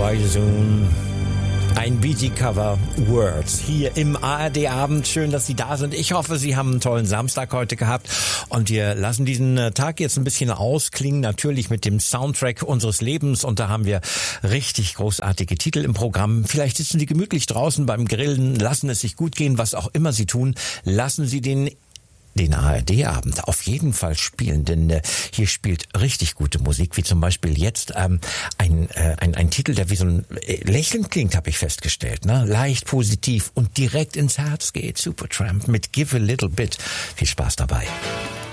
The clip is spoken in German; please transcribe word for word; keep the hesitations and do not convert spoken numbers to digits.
Boyzone. Ein Bee Gee-Cover, Words, hier im A R D-Abend. Schön, dass Sie da sind. Ich hoffe, Sie haben einen tollen Samstag heute gehabt. Und wir lassen diesen Tag jetzt ein bisschen ausklingen, natürlich mit dem Soundtrack unseres Lebens. Und da haben wir richtig großartige Titel im Programm. Vielleicht sitzen Sie gemütlich draußen beim Grillen, lassen es sich gut gehen, was auch immer Sie tun. Lassen Sie den den A R D-Abend auf jeden Fall spielen, denn äh, hier spielt richtig gute Musik, wie zum Beispiel jetzt ähm, ein, äh, ein ein Titel, der wie so ein äh, Lächeln klingt, habe ich festgestellt, ne? Leicht positiv und direkt ins Herz geht. Supertramp mit Give a Little Bit. Viel Spaß dabei.